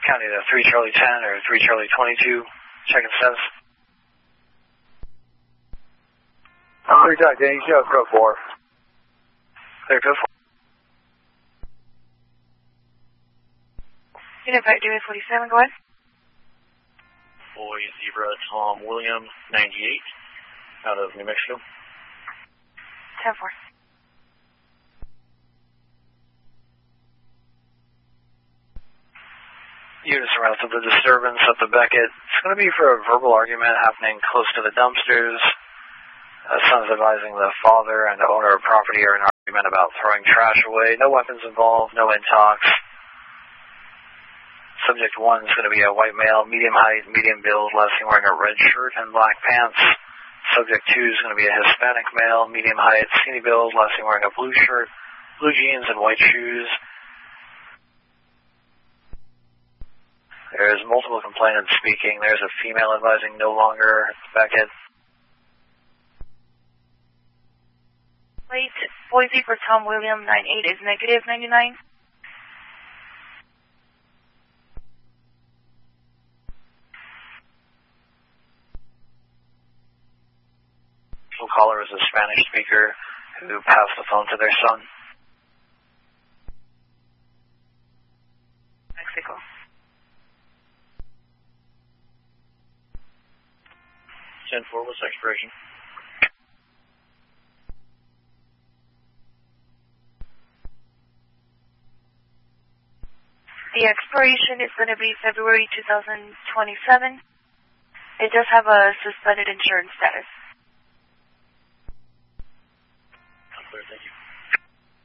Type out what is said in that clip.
County to 3 Charlie 10 or 3 Charlie 22. Checking status. 3 Charlie 10, you show code 4. Clear, code 4. Unit 547, go ahead. Boy Zebra Tom William, 98, out of New Mexico. 10-4. Units around to the disturbance at the Beckett. It's going to be for a verbal argument happening close to the dumpsters. Son's advising the father and the owner of property are in argument about throwing trash away. No weapons involved, no intox. Subject 1 is going to be a white male, medium height, medium build, last seen wearing a red shirt and black pants. Subject 2 is going to be a Hispanic male, medium height, skinny build, last seen wearing a blue shirt, blue jeans, and white shoes. There's multiple complainants speaking. There's a female advising no longer. Beckett. Wait, Boise for Tom William, 98 is negative 99. The caller is a Spanish speaker who passed the phone to their son. Mexico. 10-4, what's the expiration? The expiration is going to be February 2027. It does have a suspended insurance status.